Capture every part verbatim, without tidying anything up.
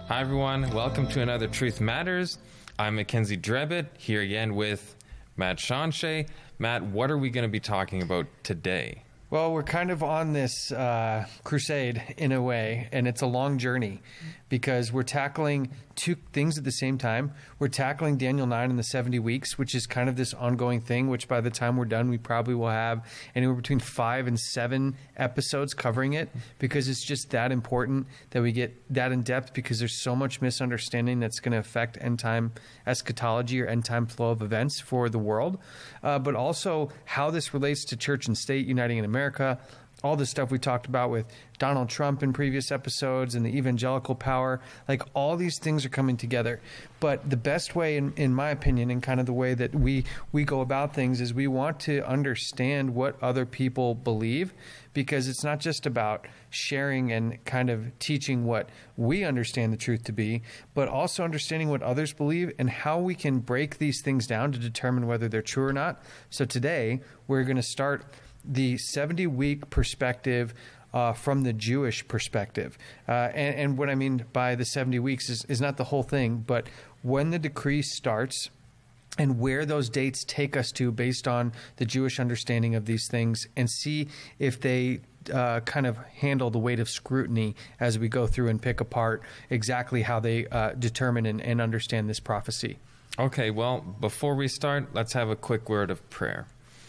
Hi, everyone. Welcome to another Truth Matters. I'm Mackenzie Drebbett, here again with Matt Shawnshea. Matt, what are we going to be talking about today? Well, we're kind of on this uh, crusade in a way, and it's a long journey because we're tackling two things at the same time. We're tackling Daniel nine in the seventy weeks, which is kind of this ongoing thing, which by the time we're done, we probably will have anywhere between five and seven episodes covering it because it's just that important that we get that in depth because there's so much misunderstanding that's going to affect end time eschatology or end time flow of events for the world, uh, but also how this relates to church and state uniting in America. America, all the stuff we talked about with Donald Trump in previous episodes and the evangelical power, like all these things are coming together. But the best way, in, in my opinion, and kind of the way that we, we go about things is we want to understand what other people believe, because it's not just about sharing and kind of teaching what we understand the truth to be, but also understanding what others believe and how we can break these things down to determine whether they're true or not. So today we're going to start the seventy-week perspective uh, from the Jewish perspective. Uh, and, and what I mean by the seventy weeks is, is not the whole thing, but when the decree starts and where those dates take us to based on the Jewish understanding of these things, and see if they uh, kind of handle the weight of scrutiny as we go through and pick apart exactly how they uh, determine and, and understand this prophecy. Okay, well, before we start, let's have a quick word of prayer.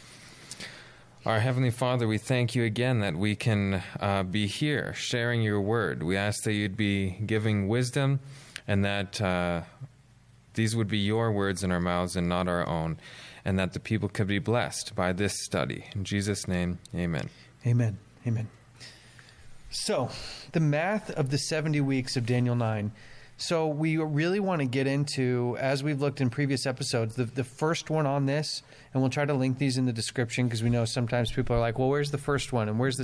Our Heavenly Father, we thank you again that we can uh, be here sharing your word. We ask that you'd be giving wisdom and that uh, these would be your words in our mouths and not our own, and that the people could be blessed by this study. In Jesus' name, amen. Amen. Amen. So, the math of the seventy weeks of Daniel nine. So we really want to get into, as we've looked in previous episodes, the, the first one on this, and we'll try to link these in the description because we know sometimes people are like, well, where's the first one and where's the